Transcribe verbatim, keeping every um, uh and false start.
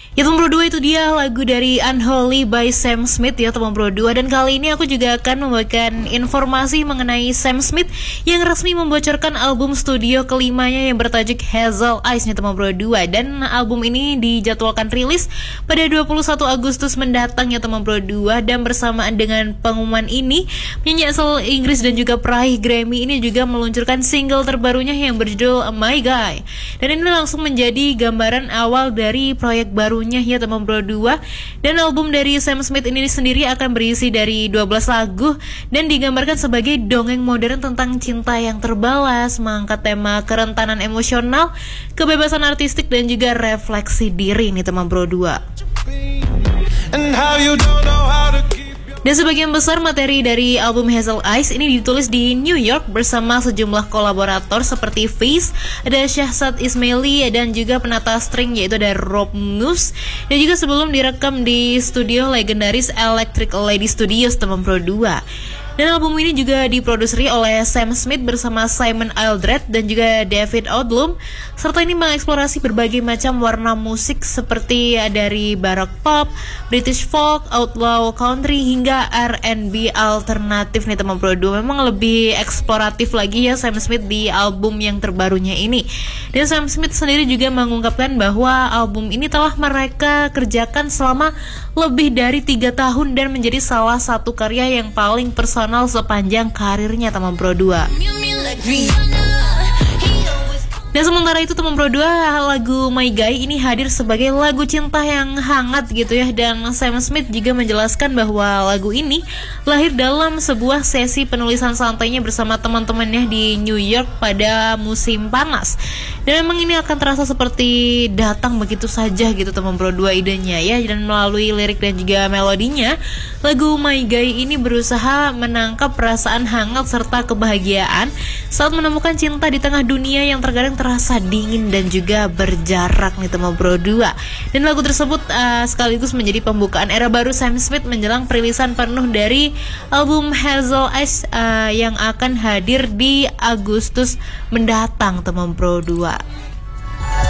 Ya teman Pro dua, itu dia lagu dari Unholy by Sam Smith ya teman Pro dua. Dan kali ini aku juga akan membawakan informasi mengenai Sam Smith yang resmi membocorkan album studio kelimanya yang bertajuk Hazel Eyes nih teman Pro dua. Dan album ini dijadwalkan rilis pada dua puluh satu Agustus mendatang ya teman Pro dua. Dan bersamaan dengan pengumuman ini, penyanyi asal Inggris dan juga peraih Grammy ini juga meluncurkan single terbarunya yang berjudul My Guy. Dan ini langsung menjadi gambaran awal dari proyek baru ya teman Pro dua. Dan album dari Sam Smith ini sendiri akan berisi dari dua belas lagu dan digambarkan sebagai dongeng modern tentang cinta yang terbalas, mengangkat tema kerentanan emosional, kebebasan artistik dan juga refleksi diri nih teman Pro dua. Dan sebagian besar materi dari album Hazel Eyes ini ditulis di New York bersama sejumlah kolaborator seperti Face, ada Shahzad Ismaili dan juga penata string yaitu ada Rob Moose. Dan juga sebelum direkam di studio legendaris Electric Lady Studios teman Pro dua. Dan album ini juga diproduseri oleh Sam Smith bersama Simon Aldred dan juga David Odlum. Serta ini mengeksplorasi berbagai macam warna musik seperti dari baroque pop, British folk, outlaw country hingga R and B alternatif nih teman Pro dua. Memang lebih eksploratif lagi ya Sam Smith di album yang terbarunya ini. Dan Sam Smith sendiri juga mengungkapkan bahwa album ini telah mereka kerjakan selama lebih dari tiga tahun dan menjadi salah satu karya yang paling personal sepanjang karirnya teman Pro dua. Dan sementara itu teman Pro dua, lagu My Guy ini hadir sebagai lagu cinta yang hangat gitu ya. Dan Sam Smith juga menjelaskan bahwa lagu ini lahir dalam sebuah sesi penulisan santainya bersama teman-temannya di New York pada musim panas. Dan memang ini akan terasa seperti datang begitu saja gitu teman Pro dua idenya ya. Dan melalui lirik dan juga melodinya, lagu My Guy ini berusaha menangkap perasaan hangat serta kebahagiaan saat menemukan cinta di tengah dunia yang terkadang terasa dingin dan juga berjarak nih teman Pro dua. Dan lagu tersebut uh, sekaligus menjadi pembukaan era baru Sam Smith menjelang perilisan penuh dari album Hazel Eyes uh, yang akan hadir di Agustus mendatang teman Pro dua.